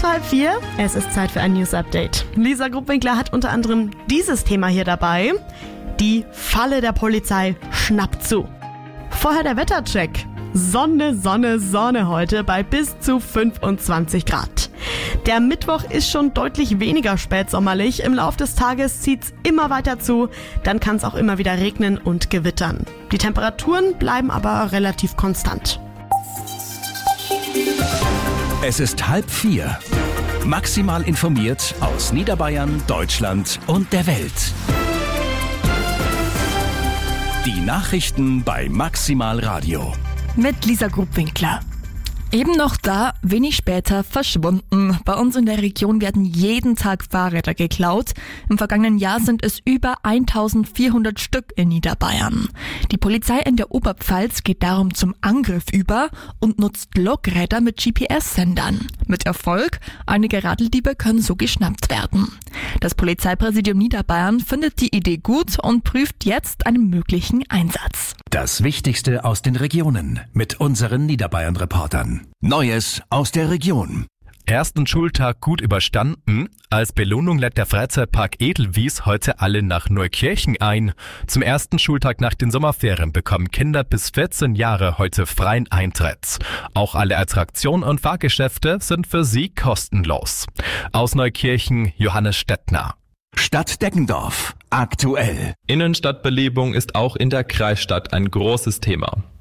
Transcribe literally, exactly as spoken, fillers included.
Kurz vor halb vier, es ist Zeit für ein News-Update. Lisa Gruppwinkler hat unter anderem dieses Thema hier dabei. Die Falle der Polizei schnappt zu. Vorher der Wettercheck. Sonne, Sonne, Sonne heute bei bis zu fünfundzwanzig Grad. Der Mittwoch ist schon deutlich weniger spätsommerlich. Im Laufe des Tages zieht's immer weiter zu. Dann kann es auch immer wieder regnen und gewittern. Die Temperaturen bleiben aber relativ konstant. Es ist halb vier. Maximal informiert aus Niederbayern, Deutschland und der Welt. Die Nachrichten bei Maximal Radio. Mit Lisa Gruppwinkler. Eben noch da, wenig später verschwunden. Bei uns in der Region werden jeden Tag Fahrräder geklaut. Im vergangenen Jahr sind es über eintausendvierhundert Stück in Niederbayern. Die Polizei in der Oberpfalz geht darum zum Angriff über und nutzt Lokräder mit G P S-Sendern. Mit Erfolg, einige Radeldiebe können so geschnappt werden. Das Polizeipräsidium Niederbayern findet die Idee gut und prüft jetzt einen möglichen Einsatz. Das Wichtigste aus den Regionen mit unseren Niederbayern-Reportern. Neues aus der Region. Ersten Schultag gut überstanden. Als Belohnung lädt der Freizeitpark Edelwies heute alle nach Neukirchen ein. Zum ersten Schultag nach den Sommerferien bekommen Kinder bis vierzehn Jahre heute freien Eintritt. Auch alle Attraktionen und Fahrgeschäfte sind für sie kostenlos. Aus Neukirchen Johannes Stettner. Stadt Deggendorf. Aktuell. Innenstadtbelebung ist auch in der Kreisstadt ein großes Thema.